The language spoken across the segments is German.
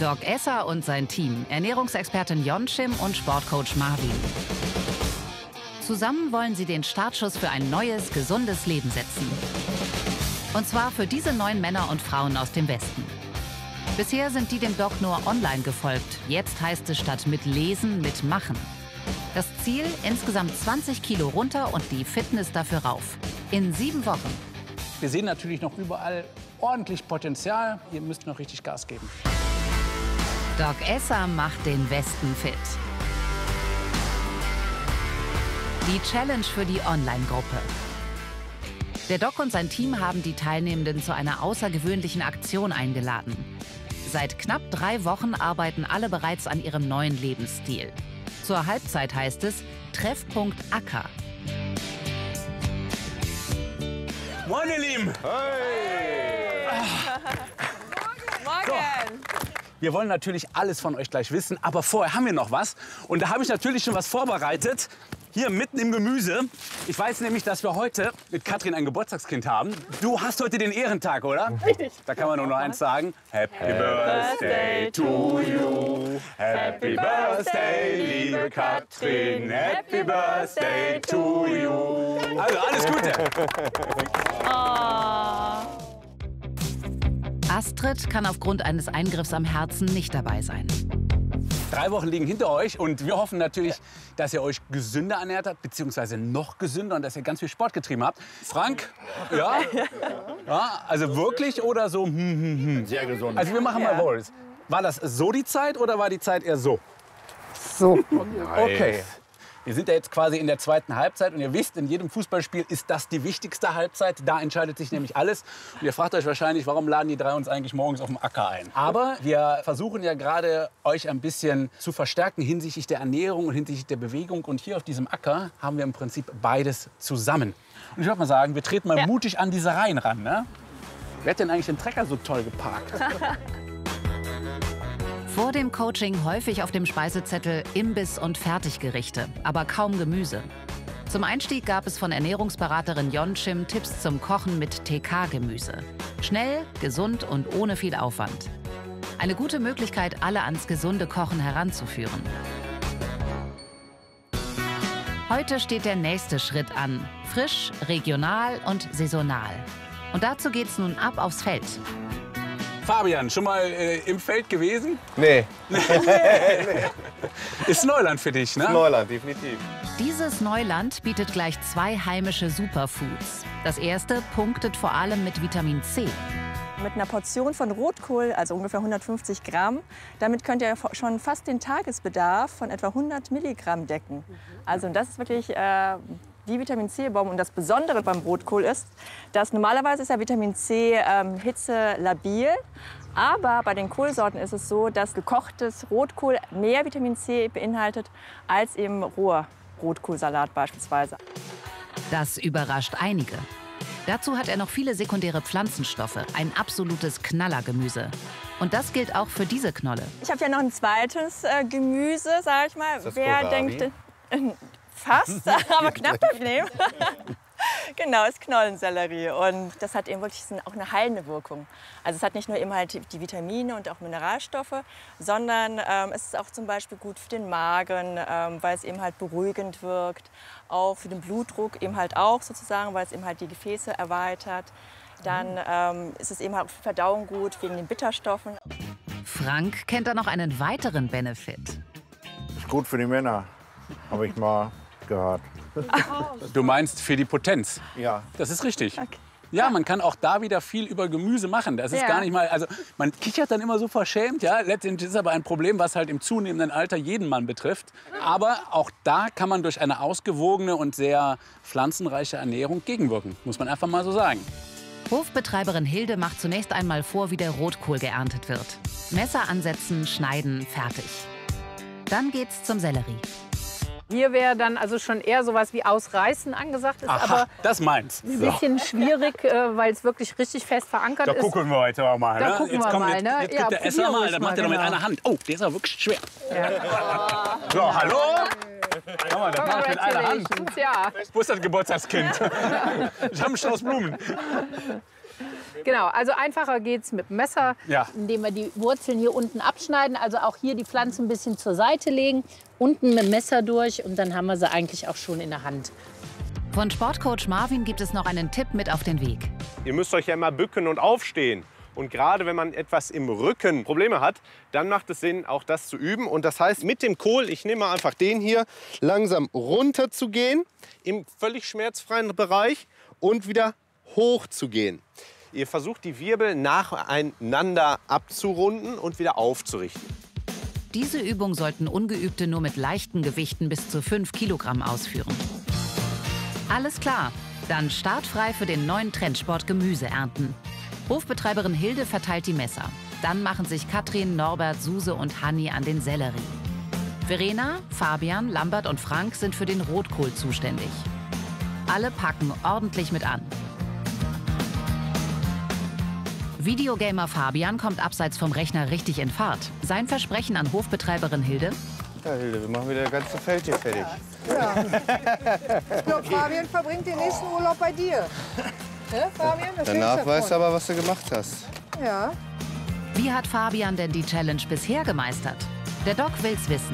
Doc Esser und sein Team, Ernährungsexpertin Yonchim und Sportcoach Marvin. Zusammen wollen sie den Startschuss für ein neues, gesundes Leben setzen. Und zwar für diese 9 Männer und Frauen aus dem Westen. Bisher sind die dem Doc nur online gefolgt. Jetzt heißt es statt mit Lesen, mit Machen. Das Ziel, insgesamt 20 Kilo runter und die Fitness dafür rauf. In 7 Wochen. Wir sehen natürlich noch überall ordentlich Potenzial. Ihr müsst noch richtig Gas geben. Doc Esser macht den Westen fit. Die Challenge für die Online-Gruppe. Der Doc und sein Team haben die Teilnehmenden zu einer außergewöhnlichen Aktion eingeladen. Seit knapp 3 Wochen arbeiten alle bereits an ihrem neuen Lebensstil. Zur Halbzeit heißt es Treffpunkt Acker. Moin, ihr Lieben! Hey. Morgen! So. Wir wollen natürlich alles von euch gleich wissen, aber vorher haben wir noch was. Und da habe ich natürlich schon was vorbereitet. Hier mitten im Gemüse. Ich weiß nämlich, dass wir heute mit Katrin ein Geburtstagskind haben. Du hast heute den Ehrentag, oder? Richtig. Da kann man nur noch eins sagen. Happy Birthday to you. Happy Birthday, liebe Katrin. Happy Birthday to you. Also alles Gute. Astrid kann aufgrund eines Eingriffs am Herzen nicht dabei sein. 3 Wochen liegen hinter euch und wir hoffen natürlich, dass ihr euch gesünder ernährt habt, beziehungsweise noch gesünder und dass ihr ganz viel Sport getrieben habt. Frank, ja? Ja, also wirklich oder so? Sehr gesund. Also wir machen mal Rolls. War das so die Zeit oder war die Zeit eher so? So. Okay. Wir sind ja jetzt quasi in der 2. Halbzeit und ihr wisst, in jedem Fußballspiel ist das die wichtigste Halbzeit. Da entscheidet sich nämlich alles. Und ihr fragt euch wahrscheinlich, warum laden die 3 uns eigentlich morgens auf dem Acker ein? Aber wir versuchen ja gerade, euch ein bisschen zu verstärken hinsichtlich der Ernährung und hinsichtlich der Bewegung. Und hier auf diesem Acker haben wir im Prinzip beides zusammen. Und ich würde mal sagen, wir treten mal mutig an diese Reihen ran. Ne? Wer hat denn eigentlich den Trecker so toll geparkt? Vor dem Coaching häufig auf dem Speisezettel Imbiss und Fertiggerichte, aber kaum Gemüse. Zum Einstieg gab es von Ernährungsberaterin Yonchim Tipps zum Kochen mit TK-Gemüse. Schnell, gesund und ohne viel Aufwand. Eine gute Möglichkeit, alle ans gesunde Kochen heranzuführen. Heute steht der nächste Schritt an. Frisch, regional und saisonal. Und dazu geht's nun ab aufs Feld. Fabian, schon mal im Feld gewesen? Nee. Ist Neuland für dich, ne? Neuland, definitiv. Dieses Neuland bietet gleich 2 heimische Superfoods. Das erste punktet vor allem mit Vitamin C. Mit einer Portion von Rotkohl, also ungefähr 150 Gramm, damit könnt ihr schon fast den Tagesbedarf von etwa 100 Milligramm decken. Also das ist wirklich die Vitamin C-Bombe. Und das Besondere beim Rotkohl ist, dass normalerweise ist ja Vitamin C hitzelabil. Aber bei den Kohlsorten ist es so, dass gekochtes Rotkohl mehr Vitamin C beinhaltet als eben roher Rotkohlsalat beispielsweise. Das überrascht einige. Dazu hat er noch viele sekundäre Pflanzenstoffe, ein absolutes Knallergemüse. Und das gilt auch für diese Knolle. Ich habe ja noch ein zweites Gemüse, sag ich mal. Wer denkt, fast, aber knapp daneben. Genau, ist Knollensellerie. Und das hat eben wirklich auch eine heilende Wirkung. Also es hat nicht nur eben halt die Vitamine und auch Mineralstoffe, sondern es ist auch zum Beispiel gut für den Magen, weil es eben halt beruhigend wirkt. Auch für den Blutdruck eben halt auch sozusagen, weil es eben halt die Gefäße erweitert. Dann ist es eben halt für die Verdauung gut, wegen den Bitterstoffen. Frank kennt da noch einen weiteren Benefit. Ist gut für die Männer, habe ich mal gehört. Du meinst für die Potenz? Ja. Das ist richtig. Okay. Ja, man kann auch da wieder viel über Gemüse machen. Das ist gar nicht mal, also man kichert dann immer so verschämt, ja. Letztendlich ist es aber ein Problem, was halt im zunehmenden Alter jeden Mann betrifft. Aber auch da kann man durch eine ausgewogene und sehr pflanzenreiche Ernährung gegenwirken, muss man einfach mal so sagen. Hofbetreiberin Hilde macht zunächst einmal vor, wie der Rotkohl geerntet wird. Messer ansetzen, schneiden, fertig. Dann geht's zum Sellerie. Hier wäre dann also schon eher sowas wie Ausreißen angesagt, ist aber das meint's. ein bisschen schwierig, weil es wirklich richtig fest verankert Da ist. gucken wir heute mal. Da Ne? gucken Jetzt wir kommt, mal, ne? jetzt Ja, gibt der Esser probier mal, ruhig das macht er mal, noch mit genau. einer Hand. Oh, der ist aber wirklich schwer. Ja. So, hallo? Schau mal, das macht mit einer Hand. Congratulations, ja. Wo ist das Geburtstagskind? Ich habe einen Strauß Blumen. Genau, also einfacher geht es mit dem Messer, Ja. indem wir die Wurzeln hier unten abschneiden. Also auch hier die Pflanze ein bisschen zur Seite legen, unten mit dem Messer durch und dann haben wir sie eigentlich auch schon in der Hand. Von Sportcoach Marvin gibt es noch einen Tipp mit auf den Weg. Ihr müsst euch ja immer bücken und aufstehen. Und gerade wenn man etwas im Rücken Probleme hat, dann macht es Sinn, auch das zu üben. Und das heißt, mit dem Kohl, ich nehme mal einfach den hier, langsam runter zu gehen, im völlig schmerzfreien Bereich und wieder hoch zu gehen. Ihr versucht, die Wirbel nacheinander abzurunden und wieder aufzurichten. Diese Übung sollten Ungeübte nur mit leichten Gewichten bis zu 5 Kilogramm ausführen. Alles klar, dann startfrei für den neuen Trendsport Gemüse ernten. Hofbetreiberin Hilde verteilt die Messer. Dann machen sich Katrin, Norbert, Suse und Hanni an den Sellerie. Verena, Fabian, Lambert und Frank sind für den Rotkohl zuständig. Alle packen ordentlich mit an. Videogamer Fabian kommt abseits vom Rechner richtig in Fahrt. Sein Versprechen an Hofbetreiberin Hilde: Ja, Hilde, wir machen wieder das ganze Feld hier fertig. Ja. Ich glaube, Fabian verbringt den nächsten Urlaub bei dir. Ne, Fabian? Was Danach hältst weißt du davon? aber, was du gemacht hast. Ja. Wie hat Fabian denn die Challenge bisher gemeistert? Der Doc will's wissen.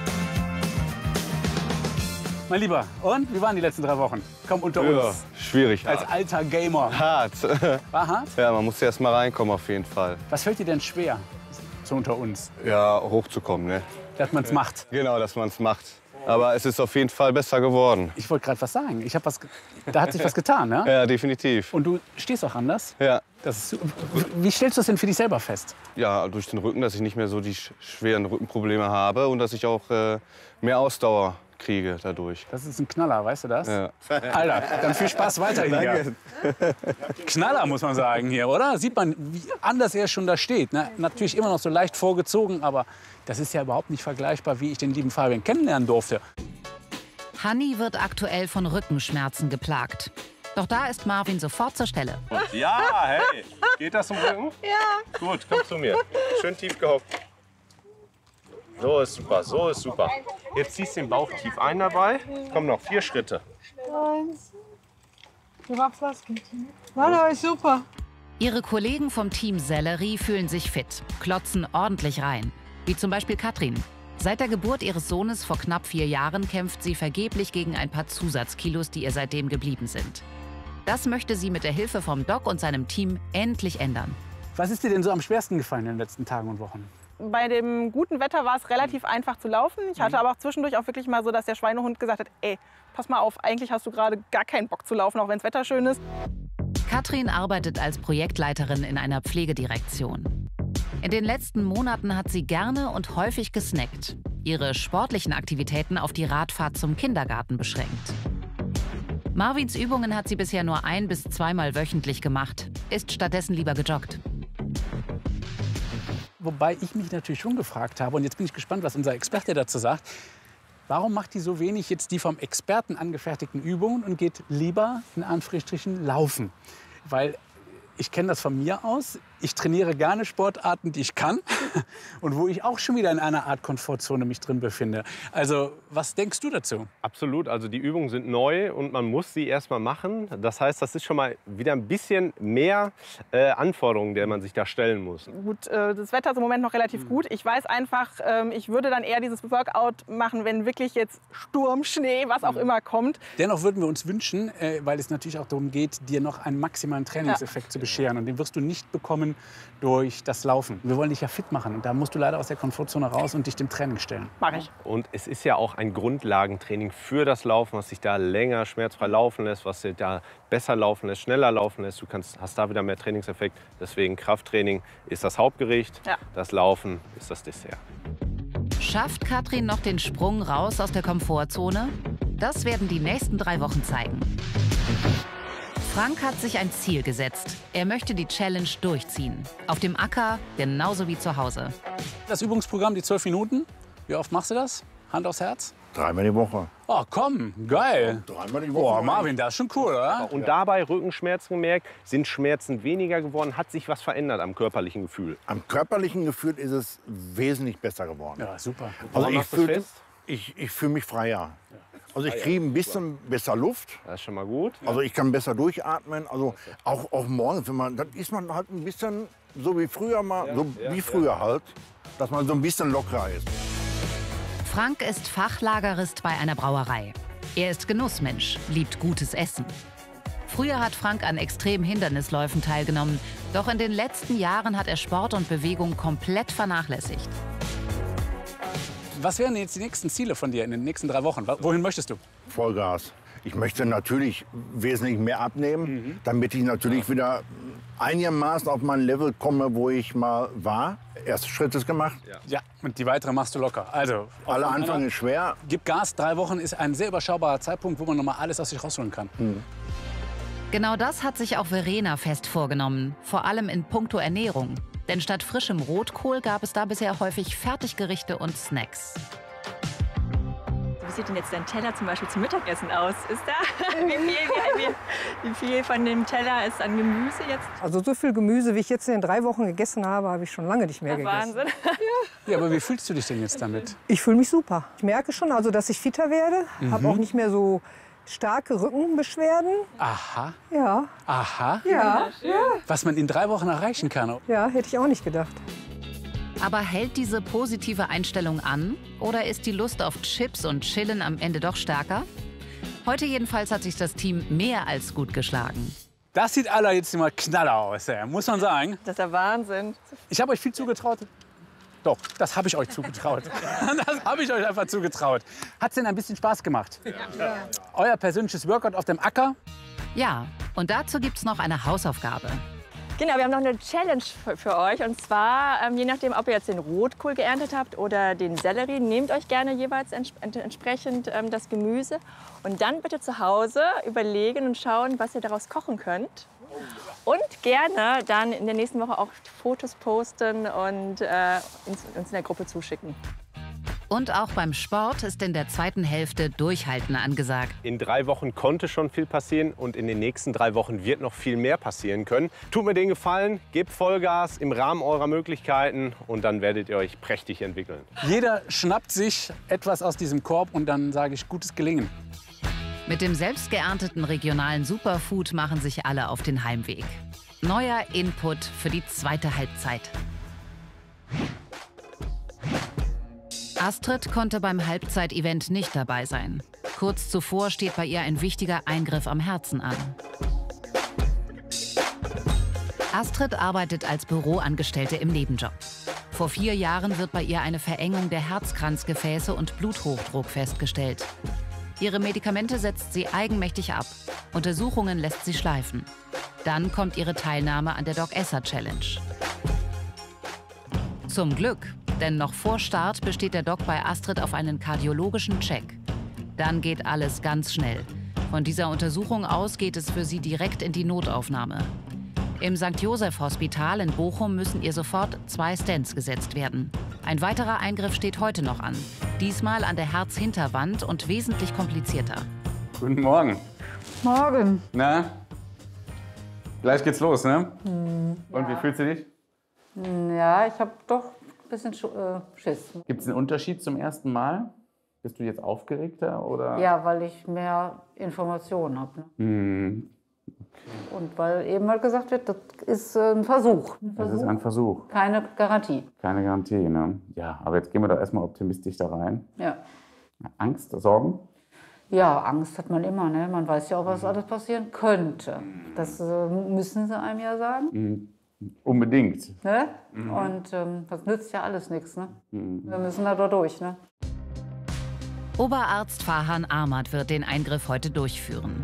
Mein Lieber, und wie waren die letzten 3 Wochen? Komm unter uns. Schwierig. Als alter Gamer. Hart. War hart? Ja, man muss erst mal reinkommen auf jeden Fall. Was fällt dir denn schwer, so unter uns, Ja, hochzukommen, ne? dass man es macht? Genau, dass man es macht. Aber es ist auf jeden Fall besser geworden. Ich wollte gerade was sagen. Da hat sich was getan, ne? Ja, definitiv. Und du stehst auch anders. Ja. Das ist super. Wie stellst du das denn für dich selber fest? Ja, durch den Rücken, dass ich nicht mehr so die schweren Rückenprobleme habe und dass ich auch mehr Ausdauer kriege dadurch. Das ist ein Knaller, weißt du das? Ja. Alter, dann viel Spaß weiter hier. Knaller, muss man sagen hier, oder? Sieht man, wie anders er schon da steht. Ne? Natürlich immer noch so leicht vorgezogen, aber das ist ja überhaupt nicht vergleichbar, wie ich den lieben Fabian kennenlernen durfte. Hanni wird aktuell von Rückenschmerzen geplagt. Doch da ist Marvin sofort zur Stelle. Ja, hey, geht das zum Rücken? Ja. Gut, komm zu mir. Schön tief gehockt. So ist super, so ist super. Jetzt ziehst du den Bauch tief ein dabei. Komm noch 4 Schritte. Du machst was, Kind. Na, das ist super. Ihre Kollegen vom Team Sellerie fühlen sich fit, klotzen ordentlich rein. Wie zum Beispiel Katrin. Seit der Geburt ihres Sohnes vor knapp 4 Jahren kämpft sie vergeblich gegen ein paar Zusatzkilos, die ihr seitdem geblieben sind. Das möchte sie mit der Hilfe vom Doc und seinem Team endlich ändern. Was ist dir denn so am schwersten gefallen in den letzten Tagen und Wochen? Bei dem guten Wetter war es relativ einfach zu laufen. Ich hatte aber auch zwischendurch auch wirklich mal so, dass der Schweinehund gesagt hat, ey, pass mal auf, eigentlich hast du gerade gar keinen Bock zu laufen, auch wenn das Wetter schön ist. Katrin arbeitet als Projektleiterin in einer Pflegedirektion. In den letzten Monaten hat sie gerne und häufig gesnackt, ihre sportlichen Aktivitäten auf die Radfahrt zum Kindergarten beschränkt. Marvins Übungen hat sie bisher nur 1- bis 2-mal wöchentlich gemacht, ist stattdessen lieber gejoggt. Wobei ich mich natürlich schon gefragt habe, und jetzt bin ich gespannt, was unser Experte dazu sagt, warum macht die so wenig jetzt die vom Experten angefertigten Übungen und geht lieber in Anführungsstrichen laufen? Weil ich kenne das von mir aus. Ich trainiere gerne Sportarten, die ich kann und wo ich auch schon wieder in einer Art Komfortzone mich drin befinde. Also, was denkst du dazu? Absolut, also die Übungen sind neu und man muss sie erst mal machen. Das heißt, das ist schon mal wieder ein bisschen mehr Anforderungen, der man sich da stellen muss. Gut, das Wetter ist im Moment noch relativ gut. Ich weiß einfach, ich würde dann eher dieses Workout machen, wenn wirklich jetzt Sturm, Schnee, was auch immer kommt. Dennoch würden wir uns wünschen, weil es natürlich auch darum geht, dir noch einen maximalen Trainingseffekt zu bescheren. Und den wirst du nicht bekommen durch das Laufen. Wir wollen dich ja fit machen und da musst du leider aus der Komfortzone raus und dich dem Training stellen. Mach ich. Und es ist ja auch ein Grundlagentraining für das Laufen, was sich da länger schmerzfrei laufen lässt, was sich da besser laufen lässt, schneller laufen lässt. Du hast da wieder mehr Trainingseffekt. Deswegen Krafttraining ist das Hauptgericht, ja. Das Laufen ist das Dessert. Schafft Katrin noch den Sprung raus aus der Komfortzone? Das werden die nächsten 3 Wochen zeigen. Frank hat sich ein Ziel gesetzt. Er möchte die Challenge durchziehen. Auf dem Acker, genauso wie zu Hause. Das Übungsprogramm, die 12 Minuten. Wie oft machst du das? Hand aufs Herz? 3-mal die Woche. Oh, komm, geil. 3-mal die Woche. Boah, Marvin, das ist schon cool, oder? Und dabei Rückenschmerzen gemerkt, sind Schmerzen weniger geworden, hat sich was verändert am körperlichen Gefühl. Am körperlichen Gefühl ist es wesentlich besser geworden. Ja, super. Also Woran machst du das fest? ich fühle mich freier. Also ich kriege ein bisschen besser Luft. Das ist schon mal gut. Also ich kann besser durchatmen. Also auch morgens, dann ist man halt ein bisschen so wie früher mal, wie früher halt, dass man so ein bisschen lockerer ist. Frank ist Fachlagerist bei einer Brauerei. Er ist Genussmensch, liebt gutes Essen. Früher hat Frank an extremen Hindernisläufen teilgenommen. Doch in den letzten Jahren hat er Sport und Bewegung komplett vernachlässigt. Was wären jetzt die nächsten Ziele von dir in den nächsten 3 Wochen? Wohin möchtest du? Vollgas. Ich möchte natürlich wesentlich mehr abnehmen, damit ich natürlich wieder einigermaßen auf mein Level komme, wo ich mal war. Erster Schritt ist gemacht. Ja, und die weitere machst du locker. Also, Alle Anfang ist schwer. Gib Gas, 3 Wochen ist ein sehr überschaubarer Zeitpunkt, wo man noch mal alles aus sich rausholen kann. Genau das hat sich auch Verena fest vorgenommen, vor allem in puncto Ernährung. Denn statt frischem Rotkohl gab es da bisher häufig Fertiggerichte und Snacks. Wie sieht denn jetzt dein Teller zum Beispiel zum Mittagessen aus? Ist da? Wie viel von dem Teller ist an Gemüse jetzt? Also so viel Gemüse, wie ich jetzt in den 3 Wochen gegessen habe, habe ich schon lange nicht mehr gegessen. Wahnsinn. Ja, aber wie fühlst du dich denn jetzt damit? Ich fühle mich super. Ich merke schon, also, dass ich fitter werde. Habe auch nicht mehr so starke Rückenbeschwerden. Aha. Ja. Aha. Ja. Was man in 3 Wochen erreichen kann. Ja, hätte ich auch nicht gedacht. Aber hält diese positive Einstellung an? Oder ist die Lust auf Chips und Chillen am Ende doch stärker? Heute jedenfalls hat sich das Team mehr als gut geschlagen. Das sieht alle jetzt immer knaller aus, muss man sagen. Das ist der Wahnsinn. Ich habe euch viel zugetraut. Doch, das habe ich euch zugetraut. Das habe ich euch einfach zugetraut. Hat es denn ein bisschen Spaß gemacht? Ja. Euer persönliches Workout auf dem Acker? Ja, und dazu gibt's noch eine Hausaufgabe. Genau, wir haben noch eine Challenge für euch. Und zwar, je nachdem, ob ihr jetzt den Rotkohl geerntet habt oder den Sellerie, nehmt euch gerne jeweils entsprechend das Gemüse. Und dann bitte zu Hause überlegen und schauen, was ihr daraus kochen könnt. Und gerne dann in der nächsten Woche auch Fotos posten und uns in der Gruppe zuschicken. Und auch beim Sport ist in der zweiten Hälfte Durchhalten angesagt. In 3 Wochen konnte schon viel passieren und in den nächsten 3 Wochen wird noch viel mehr passieren können. Tut mir den Gefallen, gebt Vollgas im Rahmen eurer Möglichkeiten und dann werdet ihr euch prächtig entwickeln. Jeder schnappt sich etwas aus diesem Korb und dann sage ich gutes Gelingen. Mit dem selbst geernteten regionalen Superfood machen sich alle auf den Heimweg. Neuer Input für die zweite Halbzeit. Astrid konnte beim Halbzeit-Event nicht dabei sein. Kurz zuvor steht bei ihr ein wichtiger Eingriff am Herzen an. Astrid arbeitet als Büroangestellte im Nebenjob. Vor 4 Jahren wird bei ihr eine Verengung der Herzkranzgefäße und Bluthochdruck festgestellt. Ihre Medikamente setzt sie eigenmächtig ab. Untersuchungen lässt sie schleifen. Dann kommt ihre Teilnahme an der Doc Esser Challenge. Zum Glück, denn noch vor Start besteht der Doc bei Astrid auf einen kardiologischen Check. Dann geht alles ganz schnell. Von dieser Untersuchung aus geht es für sie direkt in die Notaufnahme. Im St. Joseph Hospital in Bochum müssen ihr sofort 2 Stents gesetzt werden. Ein weiterer Eingriff steht heute noch an. Diesmal an der Herzhinterwand und wesentlich komplizierter. Guten Morgen. Morgen. Na? Gleich geht's los, ne? Und wie fühlst du dich? Ja, ich habe doch ein bisschen Schiss. Gibt es einen Unterschied zum ersten Mal? Bist du jetzt aufgeregter oder? Ja, weil ich mehr Informationen habe. Ne? Und weil eben mal gesagt wird, das ist ein Versuch. Das ist ein Versuch. Keine Garantie. Keine Garantie, ne? Ja, aber jetzt gehen wir doch erstmal optimistisch da rein. Ja. Angst, Sorgen? Ja, Angst hat man immer, ne? Man weiß ja auch, was alles passieren könnte. Das müssen sie einem ja sagen. Unbedingt. Ne? Und das nützt ja alles nichts, ne? Wir müssen da durch, ne? Oberarzt Farhan Ahmad wird den Eingriff heute durchführen.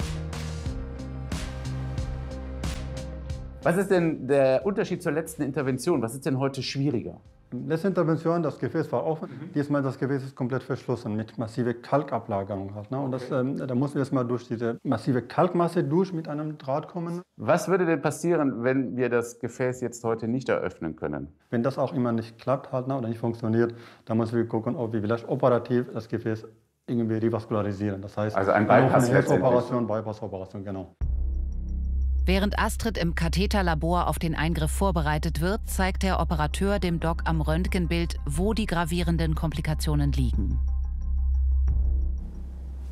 Was ist denn der Unterschied zur letzten Intervention? Was ist denn heute schwieriger? Letzte Intervention, das Gefäß war offen. Diesmal das Gefäß ist komplett verschlossen mit massiver Kalkablagerung. Halt, ne? Und da mussten wir jetzt mal durch diese massive Kalkmasse durch mit einem Draht kommen. Was würde denn passieren, wenn wir das Gefäß jetzt heute nicht eröffnen können? Wenn das auch immer nicht klappt halt, ne, oder nicht funktioniert, dann müssen wir gucken, ob wir vielleicht operativ das Gefäß irgendwie revaskularisieren. Das heißt, also ein Bypass, eine Herzoperation, Bypass-Operation, genau. Während Astrid im Katheterlabor auf den Eingriff vorbereitet wird, zeigt der Operateur dem Doc am Röntgenbild, wo die gravierenden Komplikationen liegen.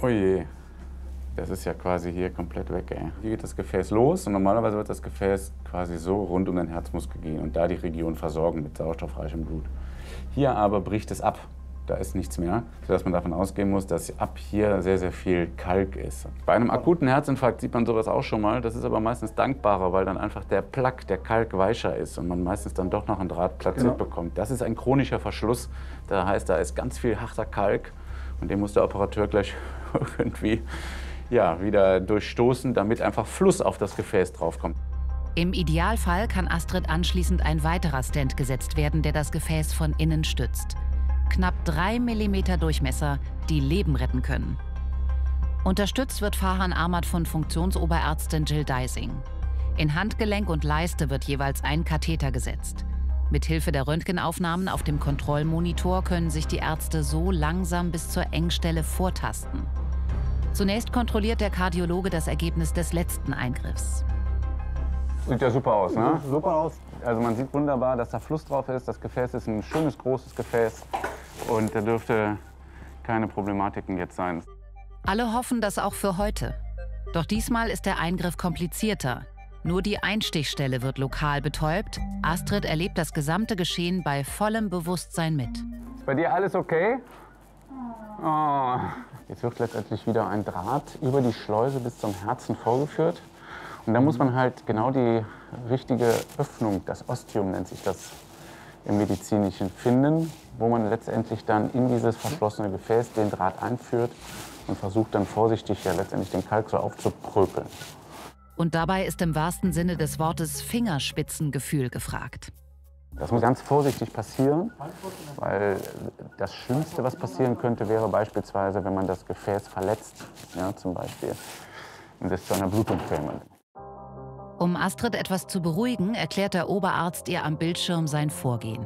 Oh je, das ist ja quasi hier komplett weg, ey. Hier geht das Gefäß los und normalerweise wird das Gefäß quasi so rund um den Herzmuskel gehen und da die Region versorgen mit sauerstoffreichem Blut. Hier aber bricht es ab. Da ist nichts mehr, sodass man davon ausgehen muss, dass ab hier sehr, sehr viel Kalk ist. Bei einem akuten Herzinfarkt sieht man sowas auch schon mal. Das ist aber meistens dankbarer, weil dann einfach der Plaque, der Kalk, weicher ist und man meistens dann doch noch einen Draht platziert bekommt. Das ist ein chronischer Verschluss. Das heißt, da ist ganz viel harter Kalk und den muss der Operateur gleich irgendwie wieder durchstoßen, damit einfach Fluss auf das Gefäß draufkommt. Im Idealfall kann Astrid anschließend ein weiterer Stent gesetzt werden, der das Gefäß von innen stützt. Knapp 3 mm Durchmesser, die Leben retten können. Unterstützt wird Farhan Ahmad von Funktionsoberärztin Jill Deising. In Handgelenk und Leiste wird jeweils ein Katheter gesetzt. Mithilfe der Röntgenaufnahmen auf dem Kontrollmonitor können sich die Ärzte so langsam bis zur Engstelle vortasten. Zunächst kontrolliert der Kardiologe das Ergebnis des letzten Eingriffs. Sieht ja super aus, ne? Super aus. Also man sieht wunderbar, dass da Fluss drauf ist. Das Gefäß ist ein schönes, großes Gefäß und da dürfte keine Problematiken jetzt sein. Alle hoffen das auch für heute. Doch diesmal ist der Eingriff komplizierter. Nur die Einstichstelle wird lokal betäubt. Astrid erlebt das gesamte Geschehen bei vollem Bewusstsein mit. Ist bei dir alles okay? Oh. Jetzt wird letztendlich wieder ein Draht über die Schleuse bis zum Herzen vorgeführt. Und da muss man halt genau die richtige Öffnung, das Ostium nennt sich das im Medizinischen, finden, wo man letztendlich dann in dieses verschlossene Gefäß den Draht einführt und versucht dann vorsichtig letztendlich den Kalk so aufzuprökeln. Und dabei ist im wahrsten Sinne des Wortes Fingerspitzengefühl gefragt. Das muss ganz vorsichtig passieren, weil das Schlimmste, was passieren könnte, wäre beispielsweise, wenn man das Gefäß verletzt, zum Beispiel, und es zu einer Blutung käme. Um Astrid etwas zu beruhigen, erklärt der Oberarzt ihr am Bildschirm sein Vorgehen.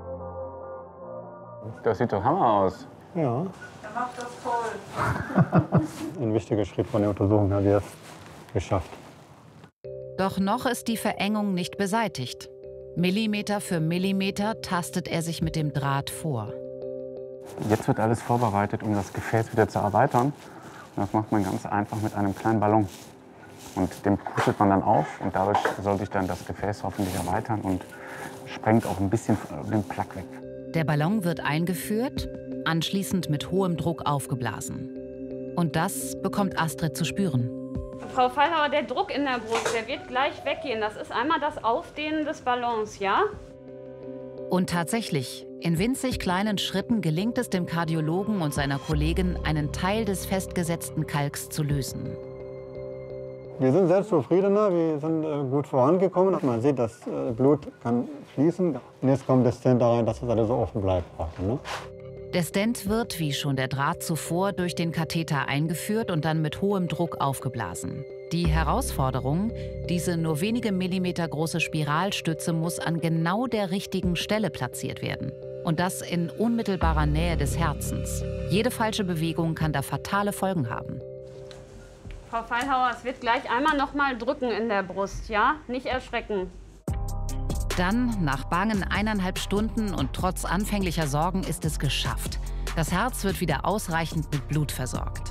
Das sieht doch Hammer aus. Ja. Er macht das toll. Ein wichtiger Schritt von der Untersuchung haben wir es geschafft. Doch noch ist die Verengung nicht beseitigt. Millimeter für Millimeter tastet er sich mit dem Draht vor. Jetzt wird alles vorbereitet, um das Gefäß wieder zu erweitern. Und das macht man ganz einfach mit einem kleinen Ballon. Und den pustet man dann auf und dadurch soll sich dann das Gefäß hoffentlich erweitern und sprengt auch ein bisschen den Plaque weg. Der Ballon wird eingeführt, anschließend mit hohem Druck aufgeblasen. Und das bekommt Astrid zu spüren. Frau Feilhauer, der Druck in der Brust, der wird gleich weggehen. Das ist einmal das Aufdehnen des Ballons, ja? Und tatsächlich, in winzig kleinen Schritten gelingt es dem Kardiologen und seiner Kollegin, einen Teil des festgesetzten Kalks zu lösen. Wir sind sehr zufriedener, wir sind gut vorangekommen. Man sieht, das Blut kann fließen. Und jetzt kommt der Stent da rein, dass das alles so offen bleibt. Ne? Der Stent wird, wie schon der Draht zuvor, durch den Katheter eingeführt und dann mit hohem Druck aufgeblasen. Die Herausforderung, diese nur wenige Millimeter große Spiralstütze muss an genau der richtigen Stelle platziert werden. Und das in unmittelbarer Nähe des Herzens. Jede falsche Bewegung kann da fatale Folgen haben. Frau Feilhauer, es wird gleich einmal noch mal drücken in der Brust, ja? Nicht erschrecken. Dann, nach bangen 1,5 Stunden und trotz anfänglicher Sorgen, ist es geschafft. Das Herz wird wieder ausreichend mit Blut versorgt.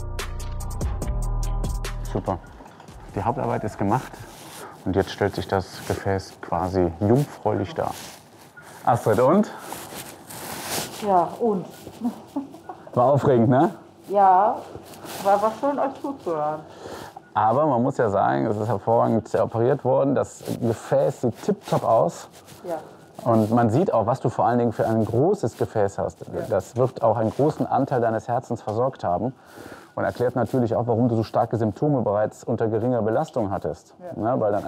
Super. Die Hauptarbeit ist gemacht und jetzt stellt sich das Gefäß quasi jungfräulich dar. Astrid, und? Ja, und? War aufregend, ne? Ja, war schön, euch zuzuhören. Aber man muss ja sagen, es ist hervorragend operiert worden. Das Gefäß sieht tipptopp aus. Ja. Und man sieht auch, was du vor allen Dingen für ein großes Gefäß hast. Ja. Das wird auch einen großen Anteil deines Herzens versorgt haben. Und erklärt natürlich auch, warum du so starke Symptome bereits unter geringer Belastung hattest. Ja. Ne, weil dann